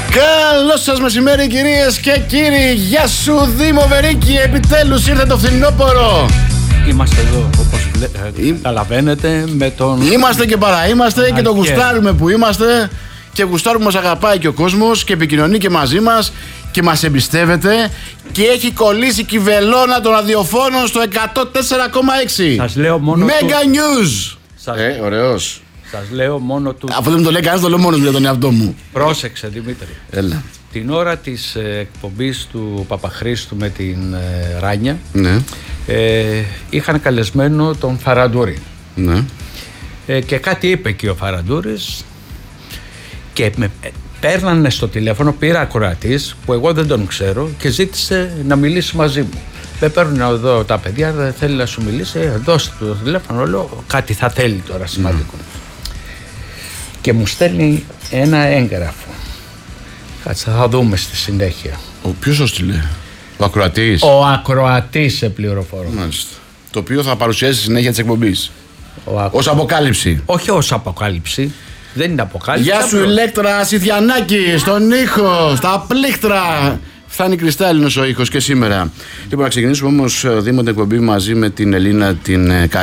Καλό σας μεσημέρι, κυρίες και κύριοι. Γεια σου, Δήμο Βερίκη. Επιτέλους ήρθε το φθινόπωρο. Είμαστε εδώ, όπως καταλαβαίνετε, με τον... Είμαστε και παραείμαστε και το γουστάρουμε που είμαστε. Και γουστάρουμε, μας αγαπάει και ο κόσμος και επικοινωνεί και μαζί μας και μας εμπιστεύεται. Και έχει κολλήσει και η βελόνα των ραδιοφώνων στο 104,6. Σας λέω μόνο Mega News. Ωραίος. Σας λέω μόνο του... Αφού δεν μου το λέει κανένας, το λέω μόνο για τον εαυτό μου. Πρόσεξε, Δημήτρη. Έλα. Την ώρα της εκπομπής του Παπαχρήστου με την Ράνια, Ναι. είχαν καλεσμένο τον Φαραντούρη. Ναι. Και κάτι είπε και ο Φαραντούρης και με παίρνανε στο τηλέφωνο, πήρα ακροατής που εγώ δεν τον ξέρω και ζήτησε να μιλήσει μαζί μου. Με παίρνουν εδώ τα παιδιά, δεν θέλει να σου μιλήσει, δώστε το τηλέφωνο, λέω κάτι θα θέλει τώρα σημαντικό. Και μου στέλνει ένα έγγραφο. Κάτσε, θα δούμε στη συνέχεια. Ποιος το στείλε? Ο ακροατής? Ο ακροατής σε πληροφορώ. Μάλιστα. Το οποίο θα παρουσιάσει στη συνέχεια της εκπομπής. Ως αποκάλυψη. Όχι ως αποκάλυψη. Δεν είναι αποκάλυψη. Γεια σου, Ηλέκτρα Σιθιανάκη, στον ήχο, στα πλήκτρα. Φτάνει κρυστάλλινος ο ήχος και σήμερα. Λοιπόν, να ξεκινήσουμε όμως, Δήμο, την εκπομπή μαζί με την Ελίνα την